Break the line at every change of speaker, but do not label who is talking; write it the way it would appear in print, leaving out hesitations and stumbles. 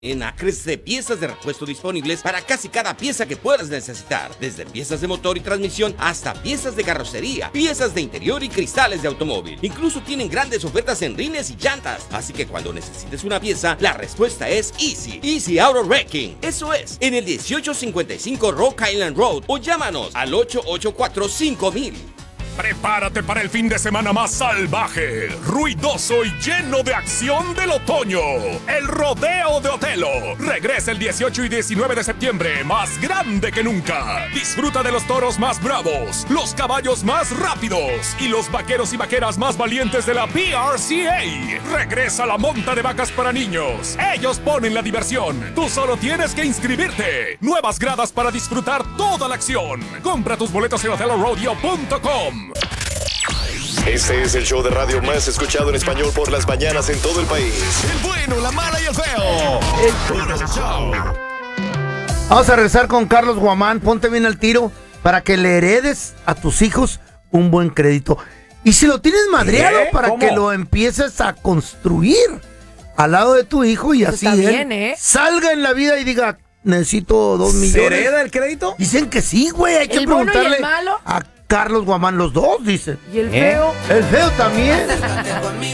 En acres de piezas de repuesto disponibles para casi cada pieza que puedas necesitar, desde piezas de motor y transmisión hasta piezas de carrocería, piezas de interior y cristales de automóvil. Incluso tienen grandes ofertas en rines y llantas, así que cuando necesites una pieza, la respuesta es Easy Auto Wrecking. Eso es, en el 1855 Rock Island Road o llámanos al 884-5000.
Prepárate para el fin de semana más salvaje, ruidoso y lleno de acción del otoño. El Rodeo de Otelo regresa el 18 y 19 de septiembre, más grande que nunca. Disfruta de los toros más bravos, los caballos más rápidos y los vaqueros y vaqueras más valientes de la PRCA. Regresa la monta de vacas para niños. Ellos ponen la diversión. Tú solo tienes que inscribirte. Nuevas gradas para disfrutar toda la acción. Compra tus boletos en otelorodeo.com.
Este es el show de radio más escuchado en español por las mañanas en todo el país.
El bueno, la mala y el feo. El show.
Vamos a regresar con Carlos Guamán. Ponte bien al tiro para que le heredes a tus hijos un buen crédito. Y si lo tienes madreado, para que lo empieces a construir al lado de tu hijo y así él salga en la vida y diga, necesito 2 millones.
¿Se hereda el crédito?
Dicen que sí, güey. Hay que preguntarle
¿El bueno y el malo?
a Carlos Guamán, los dos, dicen.
¿Y el feo?
El feo también.